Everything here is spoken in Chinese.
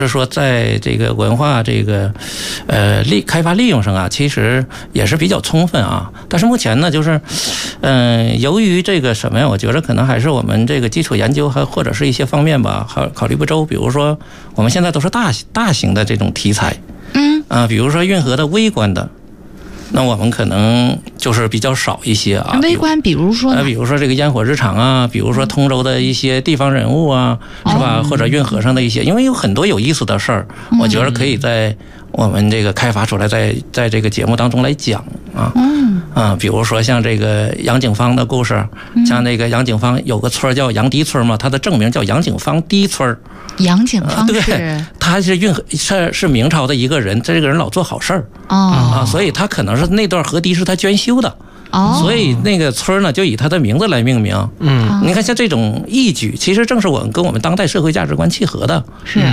是说在这个文化这个开发利用上啊，其实也是比较充分啊。但是目前呢，就是由于这个什么呀，我觉得可能还是我们这个基础研究还或者是一些方面吧，考虑不周。比如说我们现在都是大型的这种题材，比如说运河的微观的。那我们可能就是比较少一些啊。 微观，比如说比如说这个烟火日常啊，比如说通州的一些地方人物啊，是吧？或者运河上的一些，因为有很多有意思的事儿，我觉得可以在我们这个开发出来，在这个节目当中来讲啊。比如说像这个杨景芳的故事，像那个杨景芳有个村叫杨堤村嘛，它的正名叫杨景芳堤村。 杨景芳对，他是明朝的一个人，这个人老做好事儿所以他可能是那段河堤是他捐修的。所以那个村呢就以他的名字来命名。你看像这种义举，其实正是跟我们当代社会价值观契合的。 是。